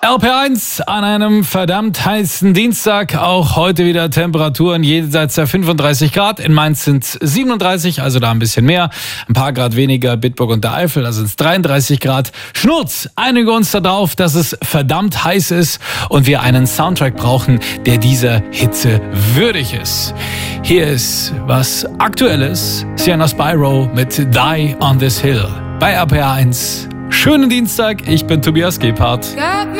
RPR1 an einem verdammt heißen Dienstag. Auch heute wieder Temperaturen jenseits der 35 Grad. In Mainz sind es 37, also da ein bisschen mehr. Ein paar Grad weniger, Bitburg und der Eifel, da sind es 33 Grad. Schnurz, einigen uns darauf, dass es verdammt heiß ist und wir einen Soundtrack brauchen, der dieser Hitze würdig ist. Hier ist was Aktuelles. Sienna Spyro mit Die on this Hill bei RPR1. Schönen Dienstag, ich bin Tobias Gebhardt.